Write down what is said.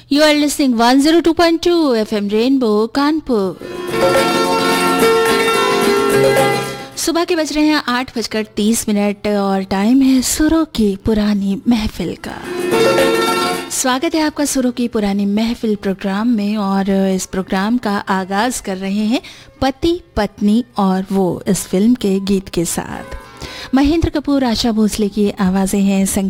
You are listening 102.2 FM rainbow Kanpur. सुबह के बज रहे हैं 8:30 और टाइम है सुरों की पुरानी महफिल का। स्वागत है आपका सुरों की पुरानी महफिल प्रोग्राम में, और इस प्रोग्राम का आगाज कर रहे हैं पति पत्नी और वो इस फिल्म के गीत के साथ। महेंद्र कपूर, आशा भोसले की आवाजें हैं,